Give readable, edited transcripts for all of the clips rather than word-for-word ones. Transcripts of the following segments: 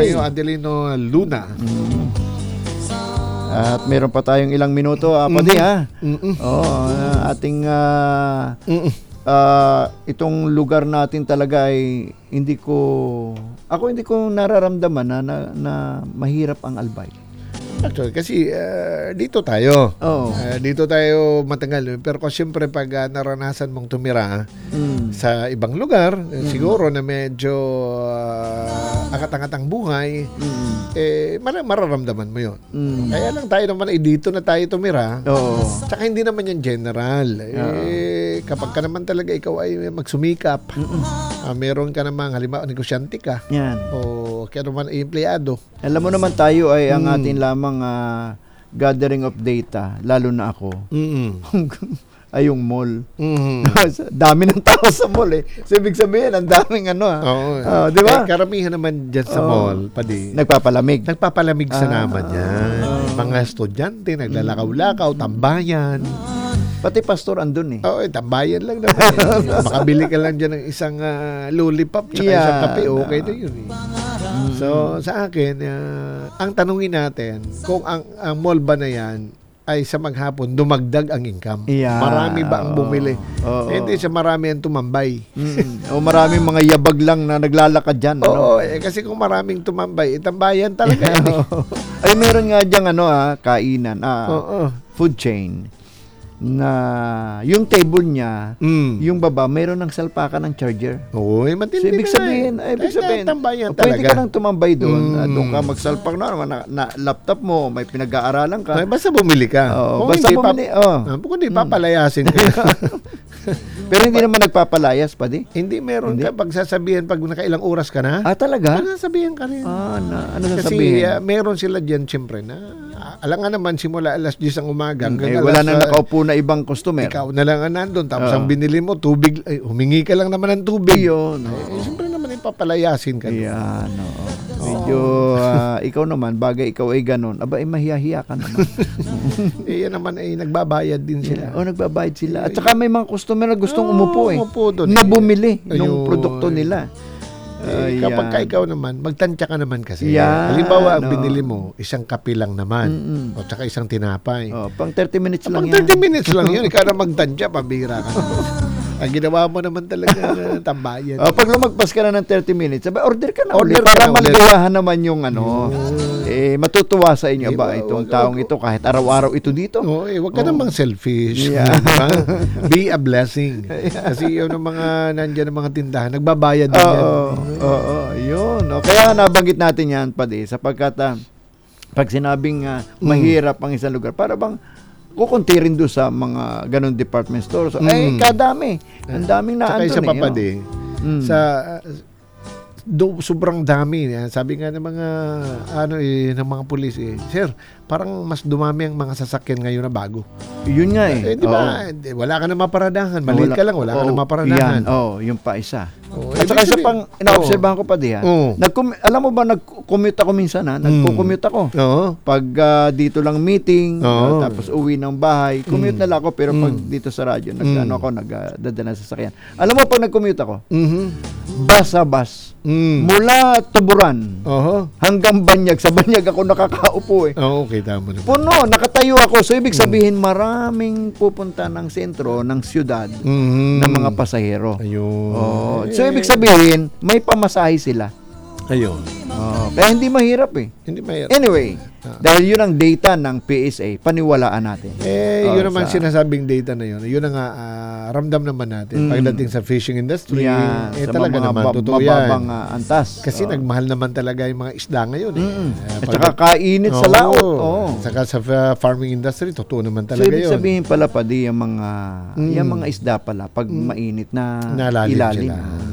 Mayo Adelino Luna. At meron pa tayong ilang minuto, pati ha. Ating itong lugar natin talaga ay hindi ko nararamdaman na mahirap ang Albay. Actually, kasi dito tayo. Oo. Dito tayo matagal. Pero kung siyempre pag naranasan mong tumira sa ibang lugar, siguro na medyo angat-angat ang buhay, mararamdaman mo yun. Kaya lang tayo naman, dito na tayo tumira. Oo. Tsaka hindi naman yan general. Kapag ka naman talaga ikaw ay magsumikap, meron ka namang halimbawa, negosyante ka. Yan. O kaya naman ay empleyado. Alam mo naman tayo ay ang atin lamang gathering of data, lalo na ako. Ay yung mall. Dami ng tao sa mall eh. So, ibig sabihin, ang daming di ba? Karamihan naman dyan sa mall, padi. Nagpapalamig Sa naman yan. Mga estudyante, naglalakaw-lakaw, tambayan. Pati pastor andun eh. Tambayan lang naman. Makabili ka lang dyan ng isang lollipop tsaka isang kape, okay na yun eh. So, sa akin, ang tanungin natin, kung ang mall ba na yan ay sa maghapon, dumagdag ang income. Marami ba ang bumili? Hindi siya marami ang tumambay. O maraming mga yabag lang na naglalakad dyan. Kasi kung maraming tumambay, tambayan talaga yan eh. Ay, meron nga dyan kainan, food chain, na yung table niya, yung baba, mayroon ng salpakan ng charger. Matindi so, ibig sabihin, tambayan pwede talaga. ka nang tumambay doon. Doon ka magsalpak na laptop mo, may pinag-aaralan ka. Basta bumili ka. Basta bumili. Kung hindi, papalayasin ka. Pero hindi naman nagpapalayas pa di? Hindi, meron ka. Pag sasabihin, pag nakailang oras ka na. Talaga? Sasabihin ka rin. Ano Kasi sasabihin? meron sila dyan, siyempre, na alam nga naman, simula alas 10 ang umaga. Wala na nakaupo na ibang customer. Ikaw na lang ang nandun. Tapos ang binili mo, tubig. Humingi ka lang naman ng tubig. Yun. Siyempre naman, papalayasin ka. Yan. Medyo, ikaw naman, bagay ikaw ay ganun. Aba, mahiyahiya ka naman. Yan naman ay nagbabayad din sila. Nagbabayad sila. At saka may mga customer na gustong umupo doon, na bumili ng produkto nila. Kapag ikaw naman, magtansya ka naman kasi. Halimbawa, ang binili mo, isang kape lang naman. O tsaka isang tinapay. Pang 30 minutes lang yan. Pang 30 minutes lang yun. Ikaw na magtansya, pabira ka naman. Ang ginawa mo naman talaga tambayan. Pag lumagpas ka na ng 30 minutes, order ka na ulit. Para maligayahan naman yung matutuwa sa inyo. Itong taong ito, kahit araw-araw ito dito. Huwag ka namang selfish. Be a blessing. Kasi yun ang mga nandyan ng mga tindahan. Nagbabayad din yan. Yun. Kaya nabanggit natin yan, Padi, sapagkat pag sinabing mahirap ang isang lugar, para bang kukunti rin doon sa mga ganun department stores. Kadami. Ang daming na Saka isa pa pa sa sobrang dami. Sabi nga ng mga ng mga pulis sir, parang mas dumami ang mga sasakyan ngayon na bago. Yun nga di ba? Wala ka na maparadahan. Maliit ka lang, wala ka na maparadahan. Yung pa isa. At saka isa pang inaobserbahan ko pa diyan. Alam mo ba, nag-commute ako minsan nagko-commute ako. Pag dito lang meeting, tapos uwi ng bahay, commute na lang ako, pero pag dito sa radyo, nagdadala sa sasakyan. Alam mo, pag nag-commute ako, bus mula Tuburan hanggang Banyag. Sa Banyag ako nakakaupo Okay, tama naman. Puno, nakatayo ako. So, ibig sabihin, maraming pupunta ng sentro, ng siyudad, ng mga pasahero. Ayun. So, ibig sabihin, may pamasahe sila. Ayun. Kaya hindi mahirap Hindi mahirap. Anyway, dahil yun ang data ng PSA, paniwalaan natin. Yun naman sinasabing data na yun. Yun ang ramdam naman natin. Pagdating sa fishing industry, talaga naman, totoo yan. Mababang antas. Kasi nagmahal naman talaga yung mga isda ngayon. At saka kainit sa laot. Saka sa farming industry, totoo naman talaga yun. So, ibig sabihin pala, Padi, yung mga isda pala, pag mainit na ilalim.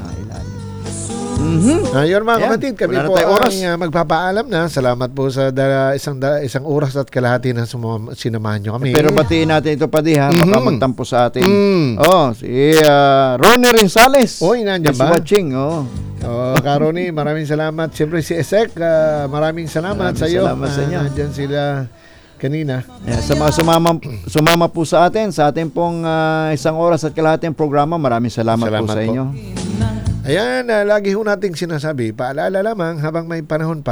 Yun mga kapatid, kami po ang magpapaalam na. Salamat po sa isang oras at kalahati na sinamahan nyo kami. Pero batiin natin ito, Padi, baka magtampo sa atin. Si Ronnie Rensales. Nandiyan ba? Watching. Karoni, maraming salamat. Siyempre si Esek, maraming salamat sa iyo. Salamat sa inyo. Nandiyan sila kanina. Sa mga sumama po sa atin pong isang oras at kalahating programa, maraming salamat po sa inyo. Ayan, lagi ho nating sinasabi, paalala lamang habang may panahon pa.